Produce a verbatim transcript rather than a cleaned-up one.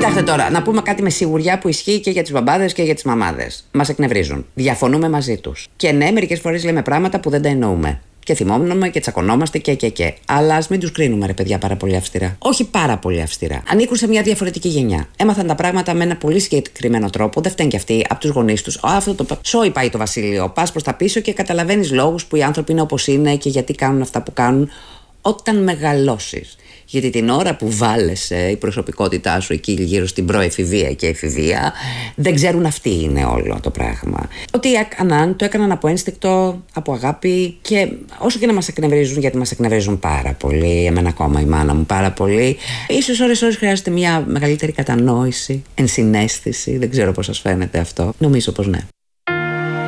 Κοιτάξτε τώρα, να πούμε κάτι με σιγουριά που ισχύει και για τους μπαμπάδες και για τις μαμάδες. Μας εκνευρίζουν. Διαφωνούμε μαζί τους. Και ναι, μερικές φορές λέμε πράγματα που δεν τα εννοούμε. Και θυμόμαστε και τσακωνόμαστε και και και. Αλλά ας μην τους κρίνουμε, ρε παιδιά, πάρα πολύ αυστηρά. Όχι πάρα πολύ αυστηρά. Ανήκουν σε μια διαφορετική γενιά. Έμαθαν τα πράγματα με ένα πολύ συγκεκριμένο τρόπο. Δεν φταίνουν κι αυτοί από τους γονείς τους. Αυτό το σόι πάει το βασίλειο. Πας προς τα πίσω και καταλαβαίνεις λόγους που οι άνθρωποι είναι όπως είναι και γιατί κάνουν αυτά που κάνουν. Όταν μεγαλώσεις. Γιατί την ώρα που βάλεσαι η προσωπικότητά σου εκεί γύρω στην προεφηβεία και εφηβεία, δεν ξέρουν αυτοί είναι όλο το πράγμα. Ό,τι έκαναν, το έκαναν από ένστικτο, από αγάπη και όσο και να μας εκνευρίζουν, γιατί μας εκνευρίζουν πάρα πολύ, εμένα ακόμα η μάνα μου πάρα πολύ, ίσως ώρες ώρες χρειάζεται μια μεγαλύτερη κατανόηση, ενσυναίσθηση, δεν ξέρω πώς σας φαίνεται αυτό. Νομίζω πως ναι.